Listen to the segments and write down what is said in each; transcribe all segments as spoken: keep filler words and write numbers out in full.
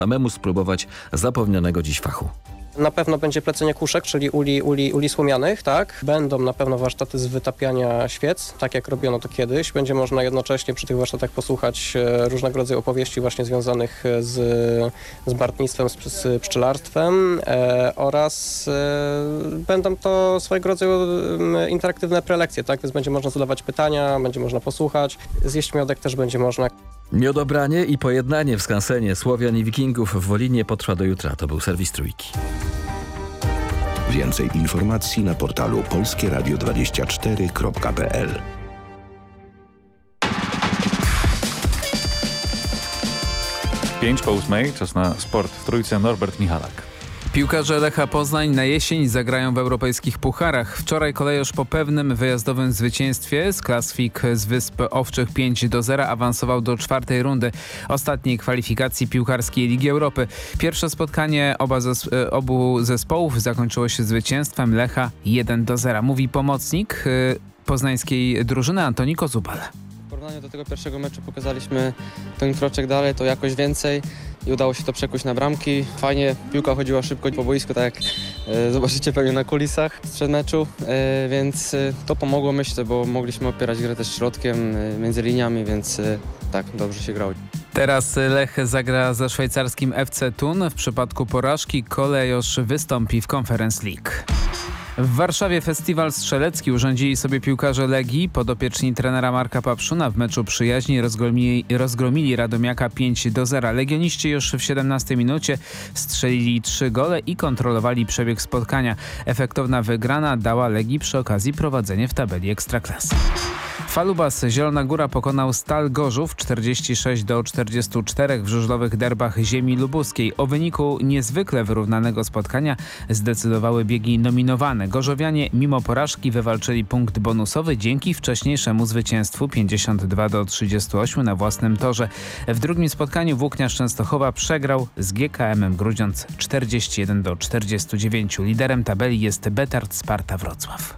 samemu spróbować zapomnianego dziś fachu. Na pewno będzie plecenie kuszek, czyli uli, uli, uli słomianych, tak? Będą na pewno warsztaty z wytapiania świec, tak jak robiono to kiedyś. Będzie można jednocześnie przy tych warsztatach posłuchać różnego rodzaju opowieści właśnie związanych z, z bartnictwem, z, z pszczelarstwem e, oraz e, będą to swojego rodzaju interaktywne prelekcje, tak? Więc będzie można zadawać pytania, będzie można posłuchać. Zjeść miodek też będzie można. Miodobranie i pojednanie w skansenie Słowian i Wikingów w Wolinie potrwa do jutra. To był serwis Trójki. Więcej informacji na portalu polskie radio dwadzieścia cztery kropka p l. Pięć po ósmej, czas na sport w Trójce. Norbert Michalak. Piłkarze Lecha Poznań na jesień zagrają w europejskich pucharach. Wczoraj kolejorz po pewnym wyjazdowym zwycięstwie z Klaswik z Wysp Owczych pięć do zera awansował do czwartej rundy ostatniej kwalifikacji piłkarskiej Ligi Europy. Pierwsze spotkanie oba zes- obu zespołów zakończyło się zwycięstwem Lecha jeden do zera. Mówi pomocnik y, poznańskiej drużyny Antoni Kozubal. W porównaniu do tego pierwszego meczu pokazaliśmy ten kroczek dalej, to jakoś więcej i udało się to przekuć na bramki. Fajnie, piłka chodziła szybko po boisku, tak jak e, zobaczycie pewnie na kulisach sprzed meczu, e, więc e, to pomogło, myślę, bo mogliśmy opierać grę też środkiem, e, między liniami, więc e, tak, dobrze się grało. Teraz Lech zagra ze szwajcarskim F C Thun. W przypadku porażki kolejorz wystąpi w Conference League. W Warszawie festiwal strzelecki urządzili sobie piłkarze Legii. Podopieczni trenera Marka Papszuna w meczu przyjaźni rozgromili, rozgromili Radomiaka pięć do zera. Legioniści już w siedemnastej minucie strzelili trzy gole i kontrolowali przebieg spotkania. Efektowna wygrana dała Legii przy okazji prowadzenie w tabeli Ekstraklasy. Falubas Zielona Góra pokonał Stal Gorzów czterdzieści sześć do czterdziestu czterech w żużlowych derbach ziemi lubuskiej. O wyniku niezwykle wyrównanego spotkania zdecydowały biegi nominowane. Gorzowianie mimo porażki wywalczyli punkt bonusowy dzięki wcześniejszemu zwycięstwu pięćdziesiąt dwa do trzydziestu ośmiu na własnym torze. W drugim spotkaniu Włókniarz Częstochowa przegrał z G K M-em Grudziądz czterdzieści jeden do czterdziestu dziewięciu. Liderem tabeli jest Betard Sparta Wrocław.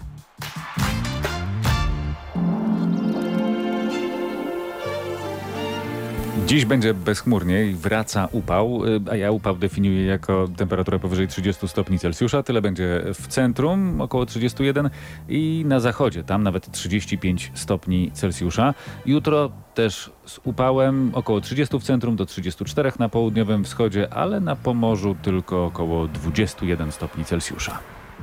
Dziś będzie bezchmurnie i wraca upał, a ja upał definiuję jako temperaturę powyżej trzydziestu stopni Celsjusza. Tyle będzie w centrum, około trzydziestu jeden i na zachodzie, tam nawet trzydzieści pięć stopni Celsjusza. Jutro też z upałem, około trzydziestu w centrum do trzydziestu czterech na południowym wschodzie, ale na Pomorzu tylko około dwudziestu jeden stopni Celsjusza.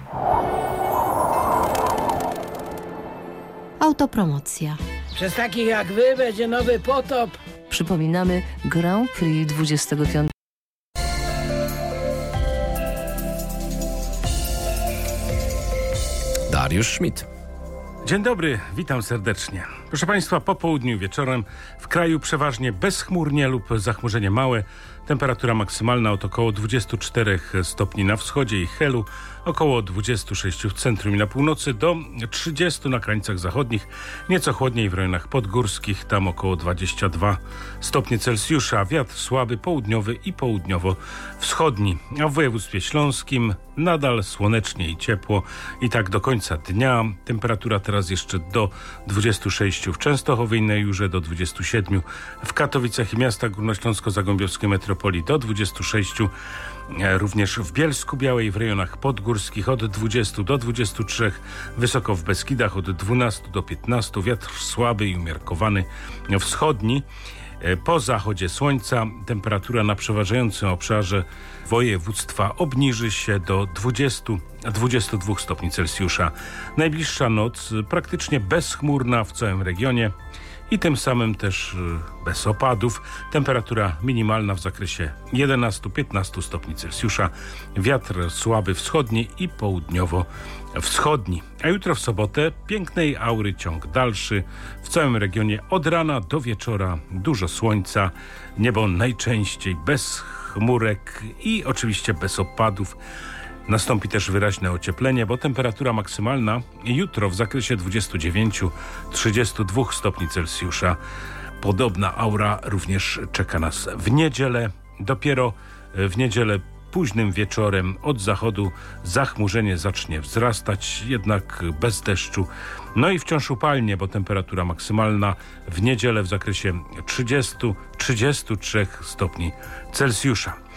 Autopromocja. Przez takich jak wy będzie nowy potop. Przypominamy Grand Prix dwudziestego piątego. Dariusz Schmidt. Dzień dobry, witam serdecznie. Proszę Państwa, po południu wieczorem w kraju przeważnie bezchmurnie lub zachmurzenie małe. Temperatura maksymalna od około dwudziestu czterech stopni na wschodzie i Helu, około dwudziestu sześciu w centrum i na północy do trzydziestu na krańcach zachodnich, nieco chłodniej w rejonach podgórskich, tam około dwadzieścia dwa stopnie Celsjusza, wiatr słaby południowy i południowo-wschodni, a w województwie śląskim nadal słonecznie i ciepło i tak do końca dnia. Temperatura teraz jeszcze do dwudziestu sześciu w Częstochowie i na Jurze, do dwudziestu siedmiu w Katowicach i miastach górnośląsko-zagłębiowskiej metropolii, do dwudziestu sześciu również w Bielsku Białej, w rejonach podgórskich od dwudziestu do dwudziestu trzech, wysoko w Beskidach od dwunastu do piętnastu, wiatr słaby i umiarkowany wschodni. Po zachodzie słońca temperatura na przeważającym obszarze województwa obniży się do dwudziestu do dwudziestu dwóch stopni Celsjusza. Najbliższa noc praktycznie bezchmurna w całym regionie i tym samym też bez opadów. Temperatura minimalna w zakresie jedenastu do piętnastu stopni Celsjusza. Wiatr słaby wschodni i południowo-wschodni. A jutro w sobotę pięknej aury ciąg dalszy. W całym regionie od rana do wieczora dużo słońca. Niebo najczęściej bez chmurek i oczywiście bez opadów. Nastąpi też wyraźne ocieplenie, bo temperatura maksymalna jutro w zakresie dwudziestu dziewięciu do trzydziestu dwóch stopni Celsjusza. Podobna aura również czeka nas w niedzielę. Dopiero w niedzielę późnym wieczorem od zachodu zachmurzenie zacznie wzrastać, jednak bez deszczu. No i wciąż upalnie, bo temperatura maksymalna w niedzielę w zakresie trzydziestu do trzydziestu trzech stopni Celsjusza.